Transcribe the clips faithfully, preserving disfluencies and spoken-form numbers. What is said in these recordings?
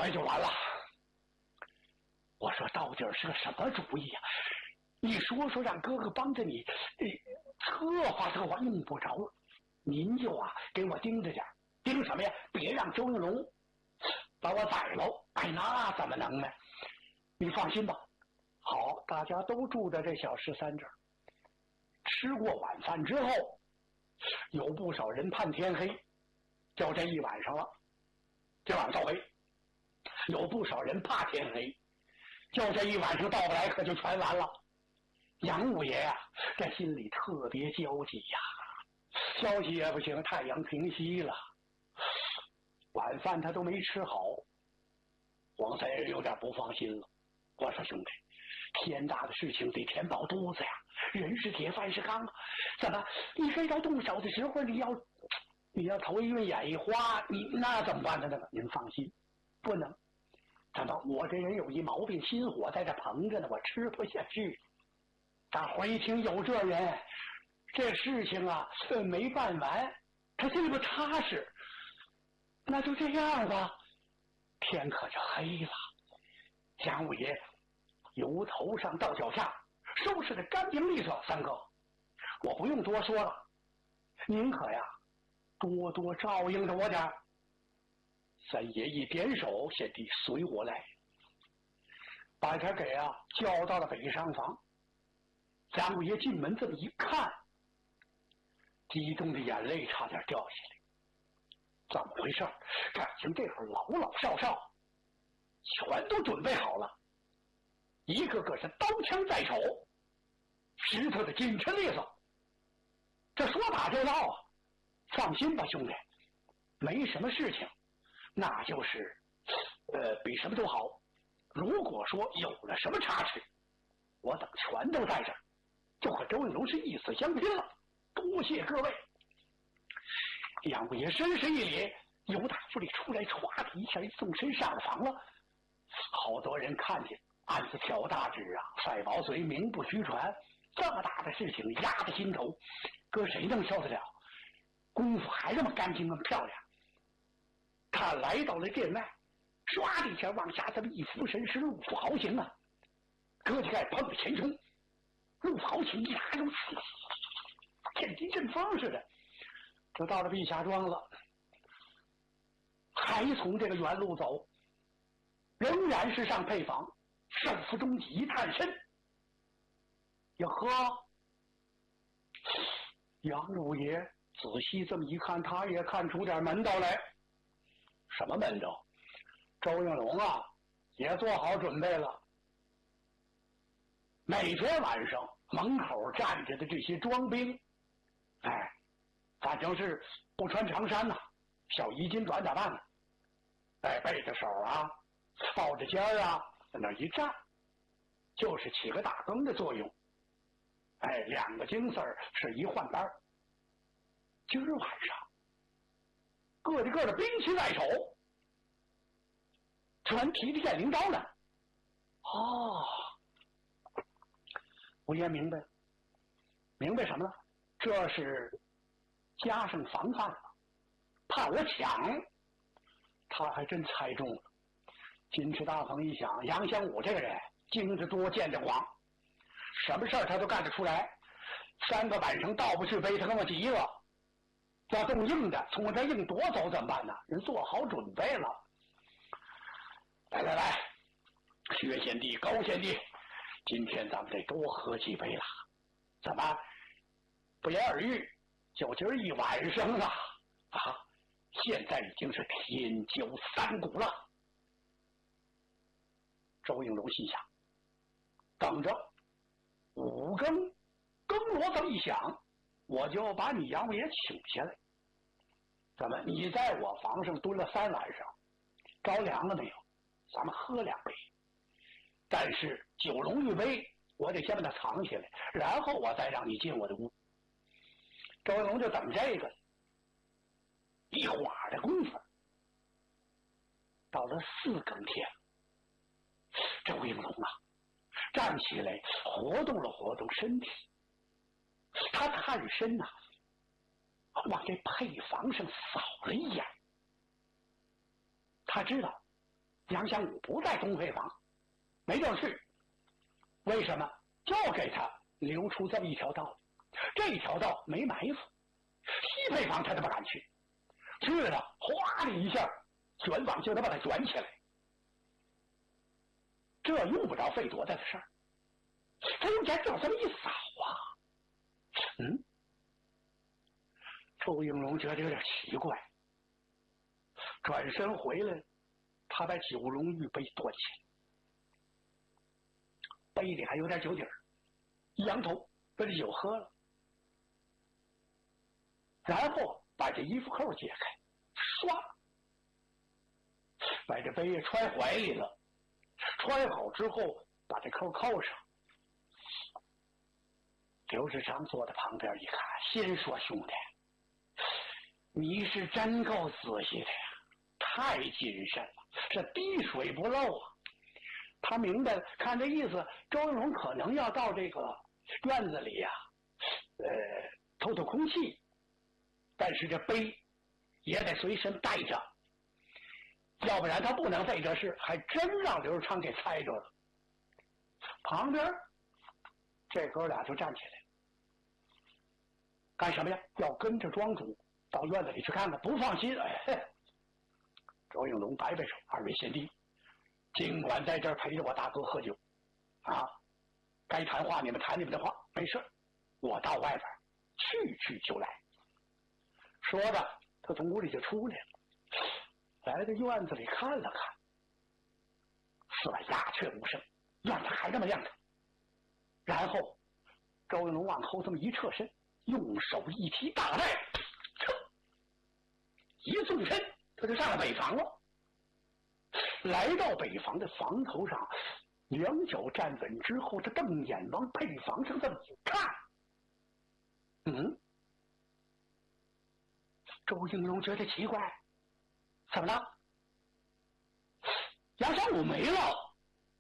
我也就完了。我说到底是个什么主意啊？你说说让哥哥帮着你，策划策划用不着了，您就啊给我盯着点，盯什么呀？别让周应龙把我宰喽！哎，那怎么能呢？你放心吧。好，大家都住在这小十三这儿。吃过晚饭之后，有不少人盼天黑，就这一晚上了，这晚上到黑。有不少人怕天黑，就这一晚上到不来，可就全完了。杨五爷呀、啊，这心里特别焦急呀、啊，消息也不行，太阳平息了，晚饭他都没吃好。黄三爷有点不放心了，我说兄弟，天大的事情得填饱肚子呀，人是铁，饭是钢啊，怎么你该到动手的时候，你要你要头一晕眼一花，你那怎么办呢？那个您放心，不能。怎么我这人有一毛病，心火在这膨着呢，我吃不下去。大伙一听有这人，这事情啊没办完，他心里不踏实。那就这样吧。天可就黑了，蒋五爷由头上到脚下收拾得干净利索。三哥，我不用多说了，您可呀多多照应着我点。三爷一点手，贤弟随我来，把他给啊叫到了北上房。蒋五爷进门这么一看，激动的眼泪差点掉下来。怎么回事？感情这会儿老老少少全都准备好了，一个个是刀枪在手，石头的紧沉利索。这说打就闹啊！放心吧，兄弟，没什么事情，那就是呃比什么都好。如果说有了什么差池，我等全都在这儿，就和周应龙是一死相拼了。多谢各位。杨五爷深深一礼，由大府里出来，歘的一下一纵身上了房了。好多人看见，暗自挑大指啊，赛宝嘴名不虚传，这么大的事情压在心头，搁谁能受得了？功夫还这么干净，那么漂亮。他来到了殿外，唰的一下往下这么一俯身，是陆府豪情啊！哥几个砰的前冲，陆府豪情一打就天地阵风似的，就到了碧霞庄了。还从这个原路走，仍然是上配房，手扶中一探身，哟呵，杨五爷仔细这么一看，他也看出点门道来。什么门道？周应龙啊也做好准备了。每天晚上门口站着的这些庄兵，哎，反正是不穿长衫呐、啊，小衣襟短打扮的，哎，背着手啊，抱着肩啊，在那一站，就是起个打更的作用。哎，两个京四儿是一换班。今儿晚上，个的个的兵器在手，全提着剑灵刀呢。哦，我也明白了，明白什么呢？这是加上防范了，怕我抢。他还真猜中了。金翅大鹏一想，杨香武这个人经得多见得广，什么事儿他都干得出来。三个晚上到不去背，他跟我急了。要动硬的，从我这硬夺走怎么办呢？人做好准备了。来来来，薛贤弟、高贤弟，今天咱们得多喝几杯了。怎么？不言而喻，就今儿一晚上了啊！现在已经是天骄三鼓了。周应龙心想，等着，五更更锣这么一响，我就把你杨五爷请下来。怎么？你在我房上蹲了三晚上，着凉了没有？咱们喝两杯。但是酒龙玉杯，我得先把它藏起来，然后我再让你进我的屋。周应龙就等这个。一会儿的功夫，到了四更天，周应龙啊站起来活动了活动身体，他探身呐、啊，往这配房上扫了一眼。他知道杨香武不在东配房，没地儿去。为什么？就给他留出这么一条道，这条道没埋伏，西配房他都不敢去，去了哗的一下，卷网就能把他卷起来。这用不着费多大的事儿，他用剑就这么一扫啊，嗯，周应龙觉得有点奇怪，转身回来，他把九龙玉杯端起来，杯里还有点酒底儿，一扬头把这酒喝了，然后把这衣服扣解开，唰，把这杯也揣怀里了，揣好之后把这扣扣上。刘志昌坐在旁边一看，心说：“兄弟，你是真够仔细的呀，太谨慎了，这滴水不漏啊。”他明白了，看这意思，周应龙可能要到这个院子里呀、啊，呃，透透空气，但是这杯也得随身带着，要不然他不能费这事，还真让刘志昌给猜着了。旁边这哥俩就站起来，干什么呀？要跟着庄主到院子里去看看，不放心。哎，周应龙摆摆手：“二位贤弟，尽管在这儿陪着我大哥喝酒，啊，该谈话你们谈你们的话，没事，我到外边去去就来。”说着，他从屋里就出来了，来到院子里看了看，是吧？鸦雀无声，院子还这么亮着。然后，周应龙往后这么一侧身，用手一提大带，一纵身，他就上了北房了。来到北房的房头上，两脚站稳之后，他瞪眼往配房上这么一看，嗯，周应龙觉得奇怪，怎么了？杨三五没了，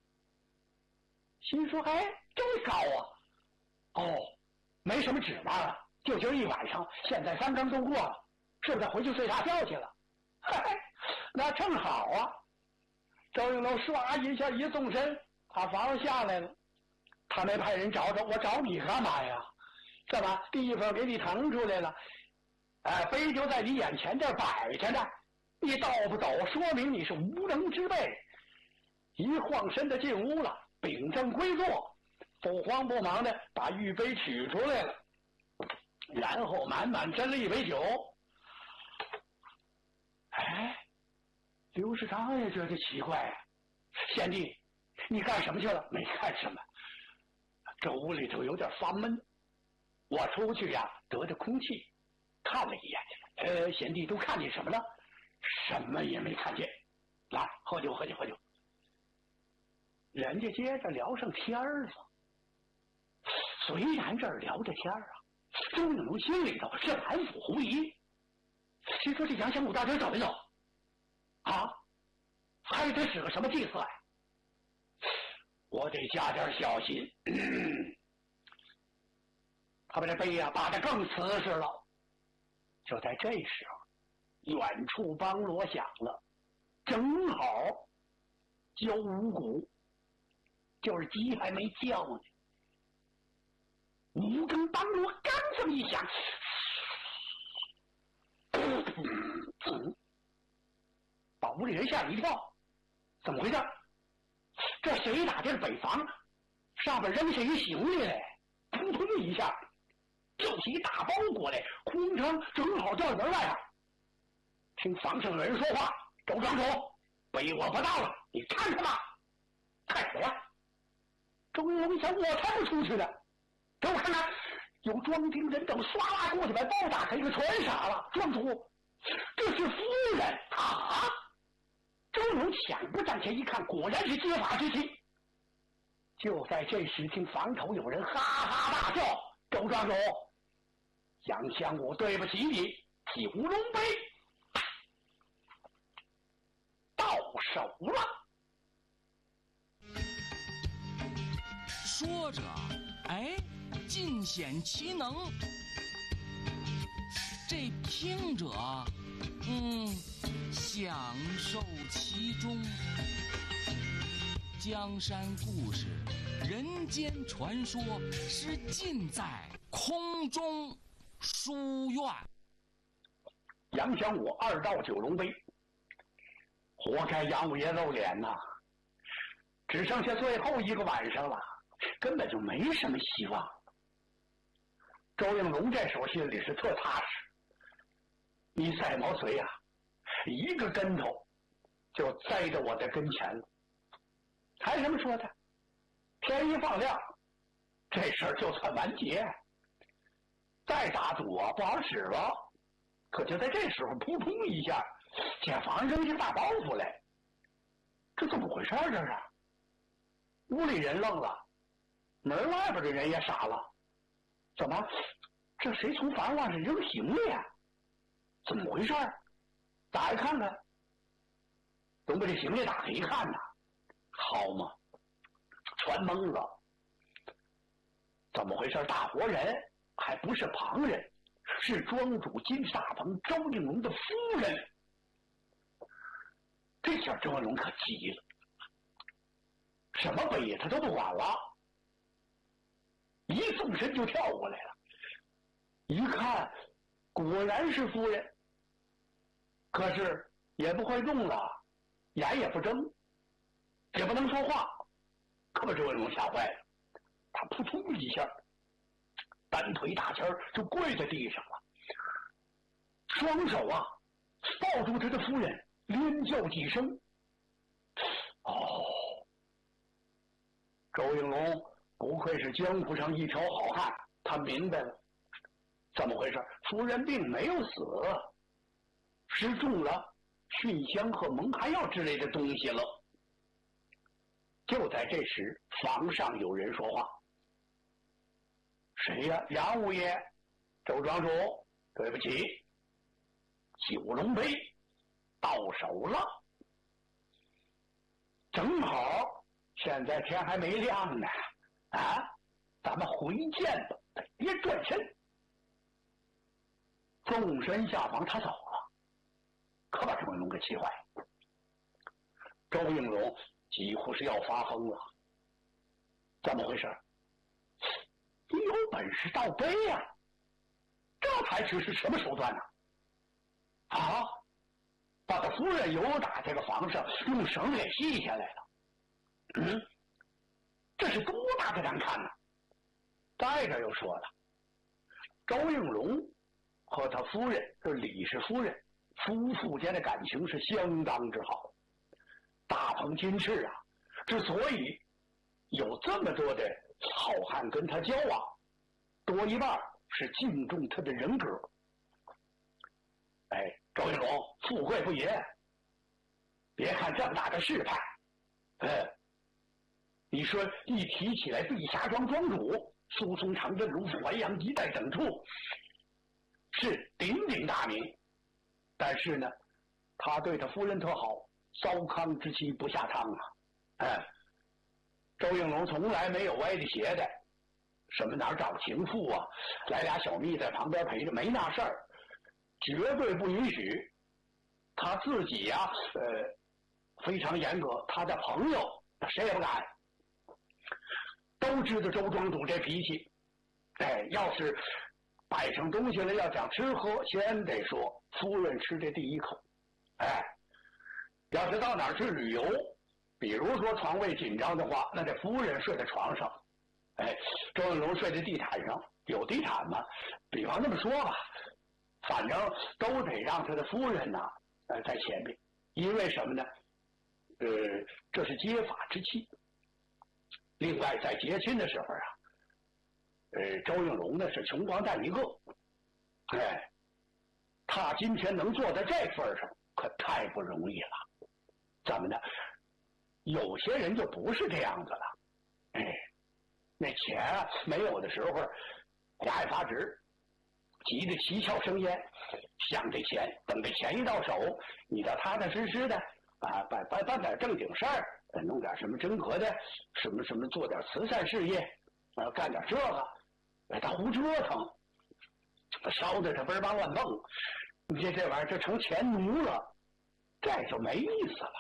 心说：“哎，这么高啊！哦，没什么指望了，就今儿一晚上，现在三更都过了，是不是回去睡大觉去了？”嘿嘿，那正好啊！周应龙唰一下一纵身，把房上下来了。他没派人找找我，找你干嘛呀？这么地方给你腾出来了，哎，杯就在你眼前这摆着呢，你抖不抖，说明你是无能之辈。一晃身的进屋了，秉正归坐，不慌不忙的把玉杯取出来了，然后满满斟了一杯酒。哎，刘世昌也觉得奇怪啊，贤弟，你干什么去了？没干什么，这屋里头有点发闷，我出去呀、啊，得着空气，看了一眼。呃，贤弟都看见什么了？什么也没看见。来，喝酒，喝酒，喝酒。人家接着聊上天儿了。虽然这儿聊着天儿啊，周应龙心里头是满腹狐疑。谁说这杨香武到底怎么走？啊，还得使个什么计策呀？我得加点小心。嗯、他把这杯呀、啊、把得更瓷实了。就在这时候，远处梆锣响了，正好交五鼓，就是鸡还没叫呢。五更梆锣刚这么一响，嗯，把屋里人吓了一跳。怎么回事？这谁打进北房，上边扔下一行李来，扑通一下就是一大包裹来，空城正好掉门外啊！听房上有人说话：“周庄主，杯我不到了，你看看吧。”看谁呀？周应龙一想，我才不出去呢！给我看看！有庄丁人等唰啦过去，把包打开，一个全傻了。庄主，这是夫人啊！周应龙抢步站前一看，果然是揭发之妻。就在这时，听房头有人哈哈大笑：“周庄主，杨香武对不起你，九龙杯到手了。” 说着，哎，尽显其能。这听者，嗯，享受其中。 江山故事、人间传说是尽在空中书院。 杨玄武二道九龙杯，活该杨五爷露脸呐！只剩下最后一个晚上了，根本就没什么希望。周应龙这时候心里是特踏实。你赛毛遂啊，一个跟头就栽到我的跟前了。还什么说的？天一放亮，这事儿就算完结。再打赌啊，不好使了。可就在这时候，扑通一下，解放扔下大包袱来。这怎么回事儿？这是？屋里人愣了，门外边的人也傻了。怎么？这谁从房往上扔行李呀？怎么回事？打开看看。等把这行李打开一看呐，好嘛，全懵了。怎么回事？大活人还不是旁人，是庄主金大鹏周应龙的夫人。这下周应龙可急了，什么北他都不管了，一纵身就跳过来了。一看，果然是夫人，可是也不会动了，眼也不睁，也不能说话，可把周应龙吓坏了。他扑通一下，单腿大前就跪在地上了，双手啊抱住他的夫人，连叫几声。哦，周应龙不愧是江湖上一条好汉，他明白了。怎么回事？夫人并没有死，是中了熏香和蒙汗药之类的东西了。就在这时，房上有人说话：“谁呀？杨五爷，周庄主，对不起，九龙杯到手了。正好现在天还没亮呢，啊，咱们回见吧，别转身。”纵身下房，他走了，可把周应龙给气坏了。周应龙几乎是要发疯了。怎么回事？你有本事倒杯呀、啊！这才知是什么手段呢、啊？啊！把他夫人由打这个房上，用绳给系下来了。嗯，这是多大的难看呢、啊？再者又说了，周应龙和他夫人是李氏夫人，夫妇间的感情是相当之好。大鹏金翅啊，之所以有这么多的好汉跟他交往，多一半是敬重他的人格。哎，周应龙富贵不言，别看这么大的势派，哎，你说一提起来碧霞庄庄主苏松长镇卢淮阳一带等处是鼎鼎大名，但是呢，他对他夫人特好，糟糠之妻不下汤啊！哎，周应龙从来没有歪的斜的，什么哪儿找情妇啊，来俩小蜜在旁边陪着，没那事儿，绝对不允许。他自己呀、啊，呃，非常严格，他的朋友谁也不敢。都知道周庄主这脾气，哎，要是摆上东西来要讲吃喝，先得说夫人吃这第一口。哎，要是到哪儿去旅游，比如说床位紧张的话，那得夫人睡在床上，哎，周应龙睡在地毯上，有地毯吗？比方这么说吧，反正都得让他的夫人呢，呃，在前面，因为什么呢？呃，这是接法之气。另外，在结亲的时候啊，呃，周应龙呢是穷光蛋一个，哎，他今天能做到这份上，可太不容易了。怎么呢？有些人就不是这样子了，哎，那钱啊没有的时候，牙一发直，急得七窍生烟，想这钱，等这钱一到手，你倒踏踏实实的啊，办办办点正经事儿。弄点什么真格的，什么什么做点慈善事业，啊，干点这个，哎，他胡折腾，烧的他嘣儿吧乱蹦，你这这玩意儿这成钱奴了，这就没意思了。